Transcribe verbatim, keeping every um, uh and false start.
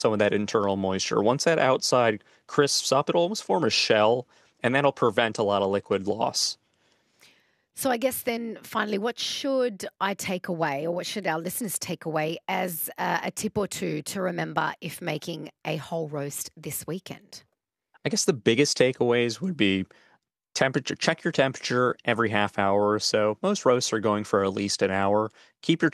some of that internal moisture. Once that outside crisps up, it'll almost form a shell, and that'll prevent a lot of liquid loss. So I guess then finally, what should I take away, or what should our listeners take away as uh, a tip or two to remember if making a whole roast this weekend? I guess the biggest takeaways would be temperature. Check your temperature every half hour or so. Most roasts are going for at least an hour. Keep your